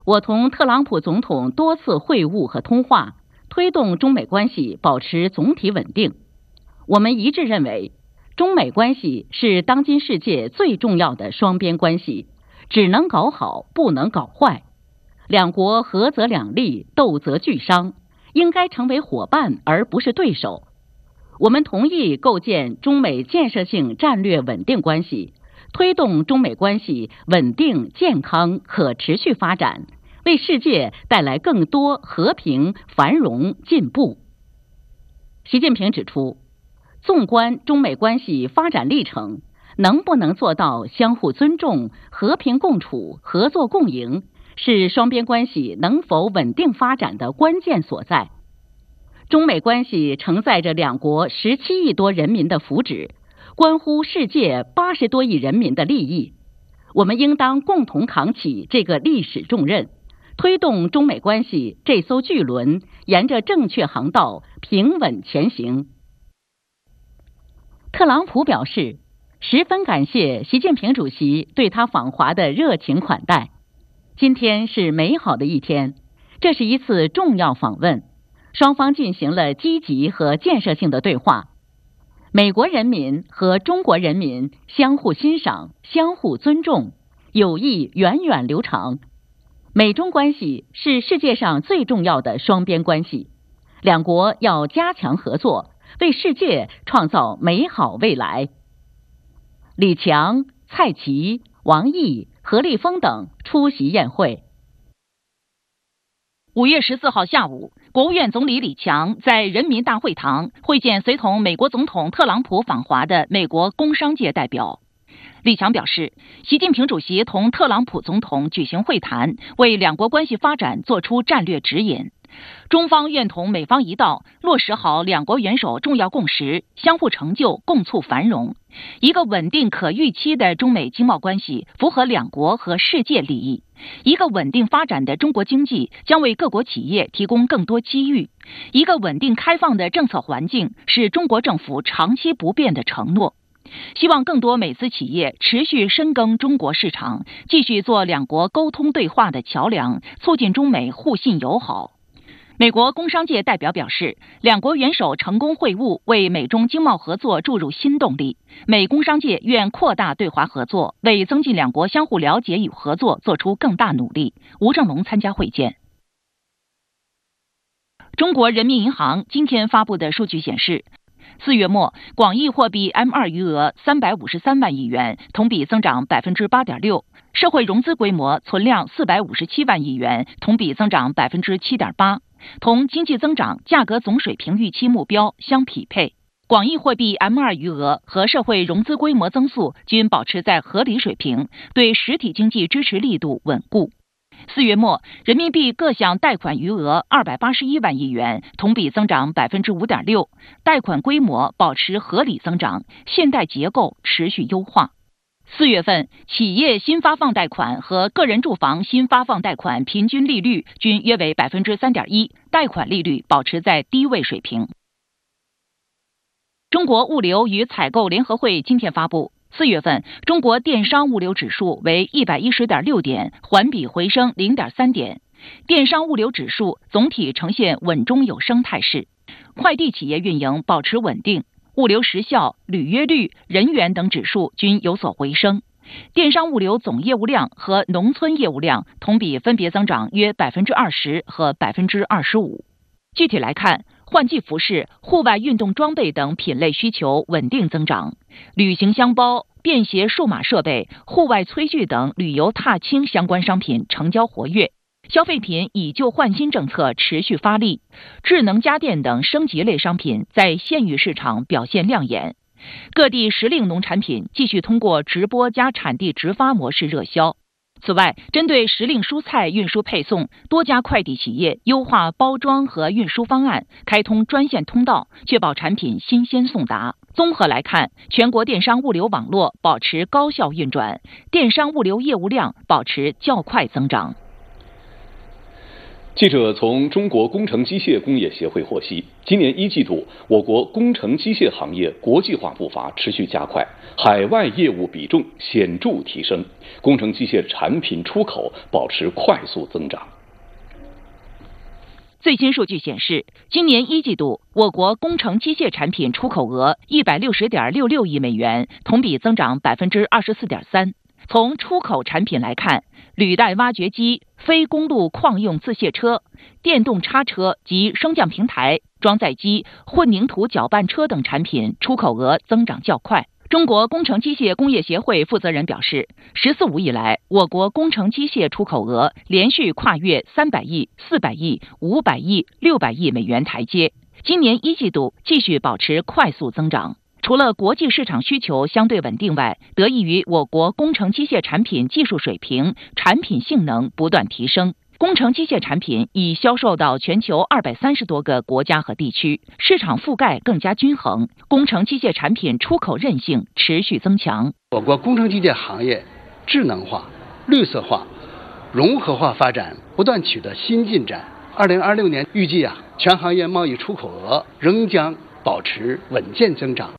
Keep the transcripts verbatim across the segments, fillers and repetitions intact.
我同特朗普总统多次会晤和通话，推动中美关系保持总体稳定。我们一致认为，中美关系是当今世界最重要的双边关系，只能搞好，不能搞坏。两国合则两利，斗则俱伤，应该成为伙伴而不是对手。我们同意构建中美建设性战略稳定关系，推动中美关系稳定、健康、可持续发展，为世界带来更多和平、繁荣、进步。习近平指出，纵观中美关系发展历程，能不能做到相互尊重、和平共处、合作共赢，是双边关系能否稳定发展的关键所在。中美关系承载着两国十七亿多人民的福祉，关乎世界八十多亿人民的利益。我们应当共同扛起这个历史重任，推动中美关系这艘巨轮沿着正确航道平稳前行。特朗普表示，十分感谢习近平主席对他访华的热情款待。今天是美好的一天，这是一次重要访问，双方进行了积极和建设性的对话。美国人民和中国人民相互欣赏、相互尊重，友谊源远流长。美中关系是世界上最重要的双边关系，两国要加强合作，为世界创造美好未来。李强、蔡奇、王毅、何立峰等出席宴会。 五月十四号下午，国务院总理李强在人民大会堂会见随同美国总统特朗普访华的美国工商界代表。李强表示，习近平主席同特朗普总统举行会谈，为两国关系发展作出战略指引。中方愿同美方一道，落实好两国元首重要共识，相互成就，共促繁荣。一个稳定可预期的中美经贸关系符合两国和世界利益。一个稳定发展的中国经济将为各国企业提供更多机遇。一个稳定开放的政策环境是中国政府长期不变的承诺。希望更多美资企业持续深耕中国市场，继续做两国沟通对话的桥梁，促进中美互信友好。美国工商界代表表示，两国元首成功会晤，为美中经贸合作注入新动力。美工商界愿扩大对华合作，为增进两国相互了解与合作做出更大努力。吴正龙参加会见。中国人民银行今天发布的数据显示，四月末，广义货币 M 二 余额三百五十三万亿元，同比增长 百分之八点六； 社会融资规模存量四百五十七万亿元，同比增长 百分之七点八， 同经济增长、价格总水平预期目标相匹配。广义货币 M 二 余额和社会融资规模增速均保持在合理水平，对实体经济支持力度稳固。四月末，人民币各项贷款余额二百八十一万亿元，同比增长 百分之五点六， 贷款规模保持合理增长，信贷结构持续优化。四月份，企业新发放贷款和个人住房新发放贷款平均利率均约为 百分之三点一， 贷款利率保持在低位水平。中国物流与采购联合会今天发布，四月份中国电商物流指数为 一百一十点六点，环比回升 零点三点。电商物流指数总体呈现稳中有升态势，快递企业运营保持稳定，物流时效、履约率、人员等指数均有所回升。电商物流总业务量和农村业务量同比分别增长约 百分之二十 和 百分之二十五。具体来看，换季服饰、户外运动装备等品类需求稳定增长，旅行箱包、便携数码设备、户外炊具等旅游踏青相关商品成交活跃，消费品以旧换新政策持续发力，智能家电等升级类商品在县域市场表现亮眼。各地时令农产品继续通过直播加产地直发模式热销。此外，针对时令蔬菜运输配送，多家快递企业优化包装和运输方案，开通专线通道，确保产品新鲜送达。综合来看，全国电商物流网络保持高效运转，电商物流业务量保持较快增长。 记者从中国工程机械工业协会获悉，今年一季度，我国工程机械行业国际化步伐持续加快，海外业务比重显著提升，工程机械产品出口保持快速增长。 最新数据显示，今年一季度，我国工程机械产品出口额一百六十点六六亿美元，同比增长百分之二十四点三。从出口产品来看，履带挖掘机、非公路矿用自卸车、电动叉车及升降平台、装载机、混凝土搅拌车等产品出口额增长较快。中国工程机械工业协会负责人表示，十四五以来，我国工程机械出口额连续跨越三百亿、四百亿、五百亿、六百亿美元台阶，今年一季度继续保持快速增长。除了国际市场需求相对稳定外，得益于我国工程机械产品技术水平、产品性能不断提升，工程机械产品已销售到全球二百三十多个国家和地区，市场覆盖更加均衡，工程机械产品出口韧性持续增强。 我国工程机械行业智能化、绿色化、融合化发展不断取得新进展。二零二六年预计啊，全行业贸易出口额仍将保持稳健增长。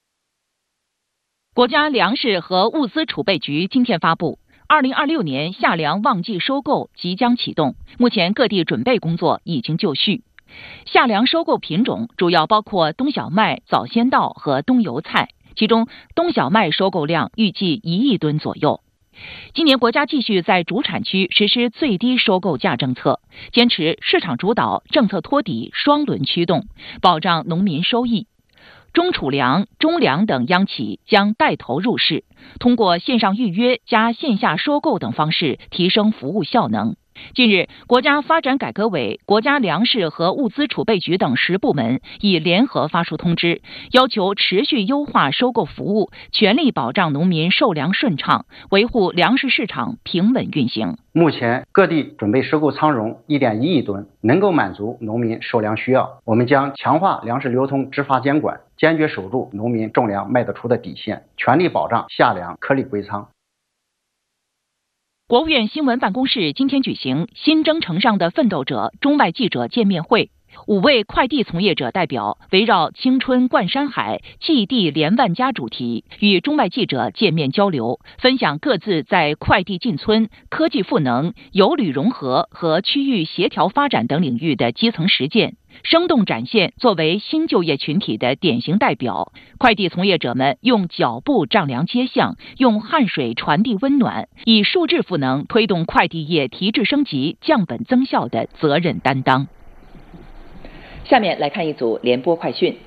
国家粮食和物资储备局今天发布，二零二六年夏粮旺季收购即将启动，目前各地准备工作已经就绪。夏粮收购品种主要包括冬小麦、早先稻和冬油菜，其中冬小麦收购量预计一亿吨左右。今年国家继续在主产区实施最低收购价政策，坚持市场主导、政策托底双轮驱动，保障农民收益。中储粮、中粮等央企将带头入市，通过线上预约加线下收购等方式提升服务效能。近日，国家发展改革委、国家粮食和物资储备局等十部门已联合发出通知，要求持续优化收购服务，全力保障农民售粮顺畅，维护粮食市场平稳运行。 目前各地准备收购仓容 一点一亿吨，能够满足农民售粮需要。我们将强化粮食流通执法监管，坚决守住农民种粮卖得出的底线，全力保障夏粮颗粒归仓。 国务院新闻办公室今天举行新征程上的奋斗者中外记者见面会，五位快递从业者代表围绕青春贯山海、寄递连万家主题，与中外记者见面交流，分享各自在快递进村、科技赋能、有旅融合和区域协调发展等领域的基层实践，生动展现作为新就业群体的典型代表，快递从业者们用脚步丈量街巷，用汗水传递温暖，以数字赋能推动快递业提质升级、降本增效的责任担当。 下面来看一组联播快讯。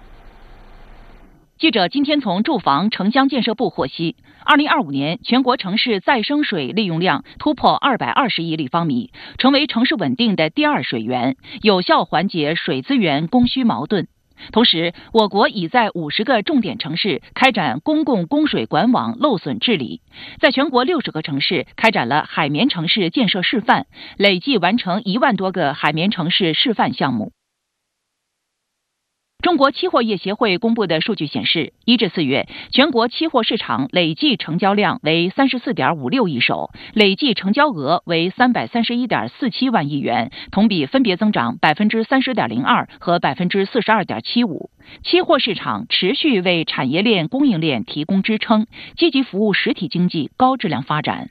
记者今天从住房城乡建设部获悉，二零二五年全国城市再生水利用量突破二百二十亿立方米，成为城市稳定的第二水源，有效缓解水资源供需矛盾。同时，我国已在五十个重点城市开展公共供水管网漏损治理，在全国六十个城市开展了海绵城市建设示范，累计完成一万多个海绵城市示范项目。中国期货业协会公布的数据显示，一至四月，全国期货市场累计成交量为 三十四点五六亿手，累计成交额为 三百三十一点四七万亿元，同比分别增长 百分之三十点零二 和 百分之四十二点七五。期货市场持续为产业链供应链提供支撑，积极服务实体经济高质量发展。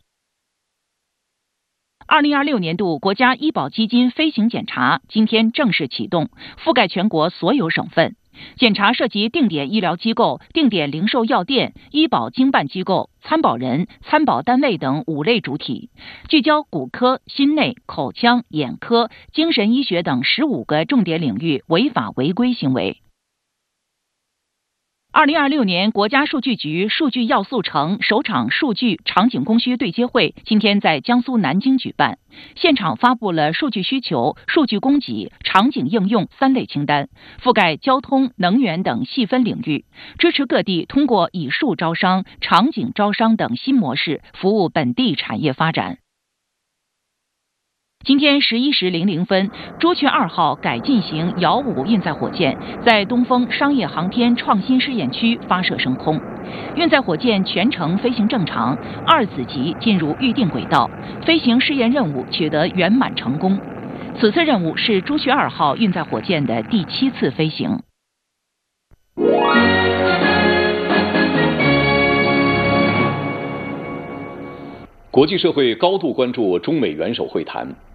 二零二六年度国家医保基金飞行检查今天正式启动，覆盖全国所有省份。检查涉及定点医疗机构、定点零售药店、医保经办机构、参保人、参保单位等五类主体，聚焦骨科、心内、口腔、眼科、精神医学等十五个重点领域违法违规行为。二零二六年国家数据局数据要素城首场数据场景供需对接会今天在江苏南京举办，现场发布了数据需求、数据供给、场景应用三类清单，覆盖交通、能源等细分领域，支持各地通过以数招商、场景招商等新模式服务本地产业发展。今天十一时零零分，朱雀二号改进型遥五运载火箭在东风商业航天创新试验区发射升空，运载火箭全程飞行正常，二子级进入预定轨道，飞行试验任务取得圆满成功。 此次任务是朱旭二号运载火箭的第七次飞行。 国际社会高度关注中美元首会谈。